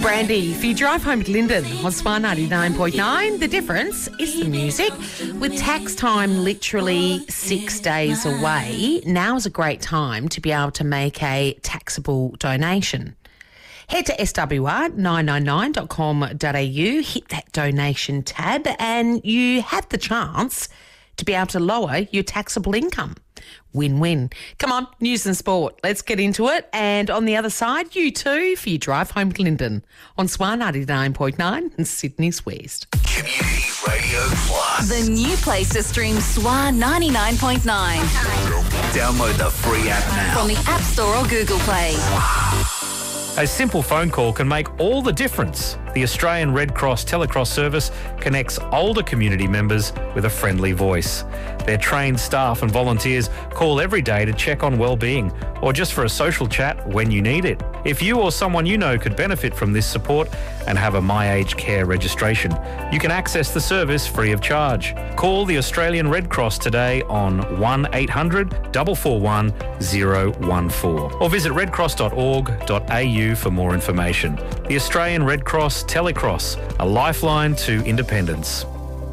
Brandy, if you drive home to Lyndon on Swan 99.9, the difference is the music. With tax time literally 6 days away, now's a great time to be able to make a taxable donation. Head to swr999.com.au, hit that donation tab, and you have the chance to be able to lower your taxable income. Win-win. Come on, news and sport. Let's get into it. And on the other side, you too, for your drive home to Lyndon on Swan 99.9 and Sydney's West. Community Radio Plus. The new place to stream Swan 99.9. Download the free app now. From the App Store or Google Play. A simple phone call can make all the difference. The Australian Red Cross Telecross service connects older community members with a friendly voice. Their trained staff and volunteers call every day to check on well-being or just for a social chat when you need it. If you or someone you know could benefit from this support and have a My Aged Care registration, you can access the service free of charge. Call the Australian Red Cross today on 1800 441 014 or visit redcross.org.au for more information. The Australian Red Cross Telecross, a lifeline to independence.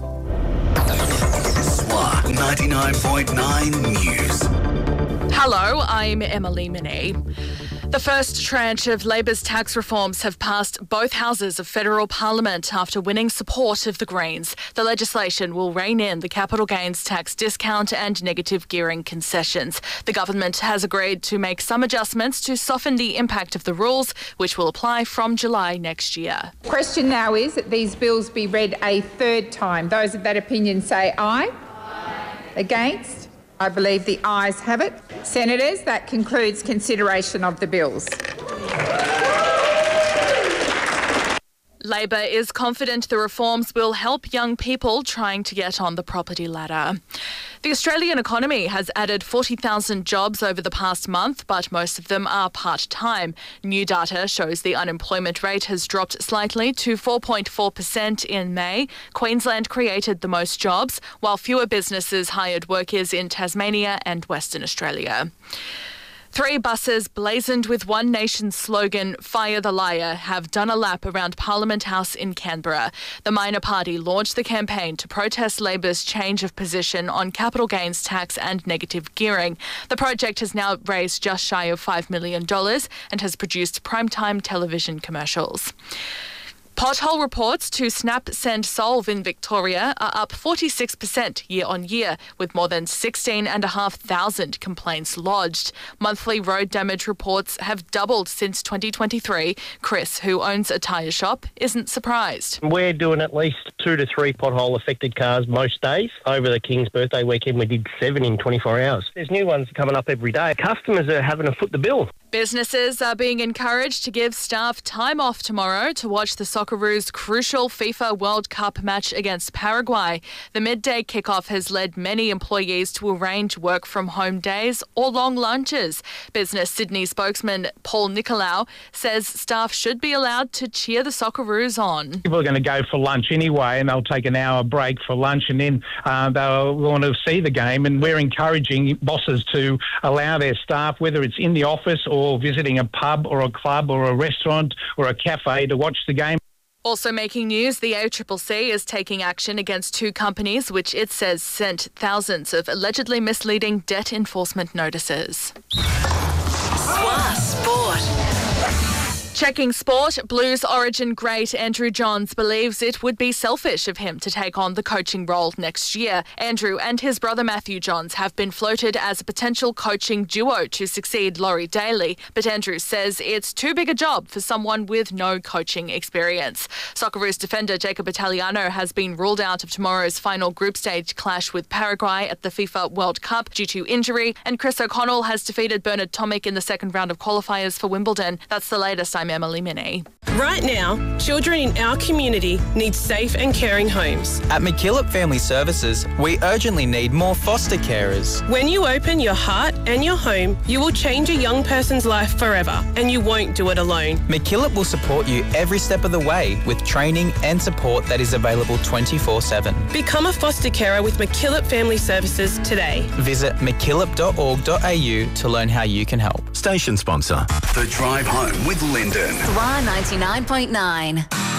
Swan 99.9 News. Hello, I'm Emily Minney. The first tranche of Labor's tax reforms have passed both houses of federal parliament after winning support of the Greens. The legislation will rein in the capital gains tax discount and negative gearing concessions. The government has agreed to make some adjustments to soften the impact of the rules, which will apply from July next year. Question now is that these bills be read a third time. Those of that opinion say aye. Aye. Against? I believe the ayes have it. Senators, that concludes consideration of the bills. Labor is confident the reforms will help young people trying to get on the property ladder. The Australian economy has added 40,000 jobs over the past month, but most of them are part-time. New data shows the unemployment rate has dropped slightly to 4.4% in May. Queensland created the most jobs, while fewer businesses hired workers in Tasmania and Western Australia. 3 buses blazoned with One Nation's slogan, Fire the Liar, have done a lap around Parliament House in Canberra. The minor party launched the campaign to protest Labor's change of position on capital gains tax and negative gearing. The project has now raised just shy of $5 million and has produced primetime television commercials. Pothole reports to Snap Send Solve in Victoria are up 46% year on year, with more than 16,500 complaints lodged. Monthly road damage reports have doubled since 2023. Chris, who owns a tyre shop, isn't surprised. We're doing at least 2 to 3 pothole-affected cars most days. Over the King's birthday weekend, we did 7 in 24 hours. There's new ones coming up every day. Customers are having to foot the bill. Businesses are being encouraged to give staff time off tomorrow to watch the Socceroos' crucial FIFA World Cup match against Paraguay. The midday kickoff has led many employees to arrange work from home days or long lunches. Business Sydney spokesman Paul Nicolau says staff should be allowed to cheer the Socceroos on. People are going to go for lunch anyway, and they'll take an hour break for lunch, and then they'll want to see the game. And we're encouraging bosses to allow their staff, whether it's in the office or visiting a pub or a club or a restaurant or a cafe, to watch the game. Also making news, the ACCC is taking action against 2 companies which it says sent thousands of allegedly misleading debt enforcement notices. Swan Sport. Checking sport, Blues origin great Andrew Johns believes it would be selfish of him to take on the coaching role next year. Andrew and his brother Matthew Johns have been floated as a potential coaching duo to succeed Laurie Daly, but Andrew says it's too big a job for someone with no coaching experience. Socceroos defender Jacob Italiano has been ruled out of tomorrow's final group stage clash with Paraguay at the FIFA World Cup due to injury, and Chris O'Connell has defeated Bernard Tomic in the second round of qualifiers for Wimbledon. That's the latest. I'm Emily Minney. Right now, children in our community need safe and caring homes. At McKillop Family Services, we urgently need more foster carers. When you open your heart and your home, you will change a young person's life forever, and you won't do it alone. McKillop will support you every step of the way with training and support that is available 24/7. Become a foster carer with McKillop Family Services today. Visit mckillop.org.au to learn how you can help. Station sponsor, The Drive Home with Lyndon. Essendon. SWA 99.9.